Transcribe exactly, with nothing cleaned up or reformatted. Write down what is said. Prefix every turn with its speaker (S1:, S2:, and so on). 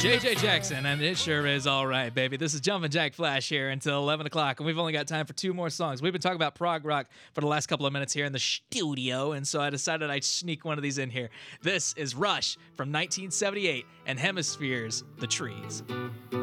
S1: J J Jackson, and it sure is all right, baby. This is Jumpin' Jack Flash here until eleven o'clock, and we've only got time for two more songs. We've been talking about prog rock for the last couple of minutes here in the studio, and so I decided I'd sneak one of these in here. This is Rush from nineteen seventy-eight and Hemispheres, The Trees.